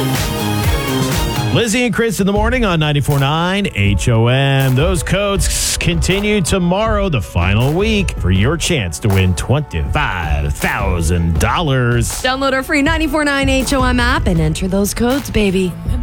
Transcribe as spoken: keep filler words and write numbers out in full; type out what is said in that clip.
Lizzie and Chris in the morning on ninety-four point nine H O M. Those codes continue tomorrow, the final week, for your chance to win twenty-five thousand dollars. Download our free ninety-four point nine H O M app and enter those codes, baby.